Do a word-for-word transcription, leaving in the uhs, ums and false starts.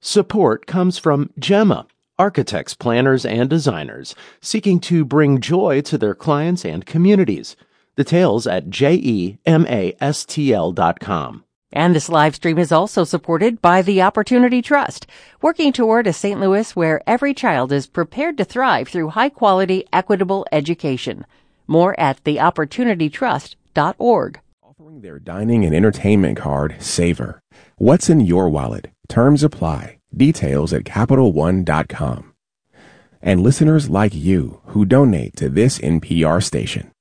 Support comes from Gemma, architects, planners, and designers seeking to bring joy to their clients and communities. Details at gemastl dot com. And this live stream is also supported by the Opportunity Trust, working toward a Saint Louis where every child is prepared to thrive through high-quality, equitable education. More at the opportunity trust dot org. Offering their dining and entertainment card, Savor. What's in your wallet? Terms apply. Details at capital one dot com. And listeners like you who donate to this N P R station.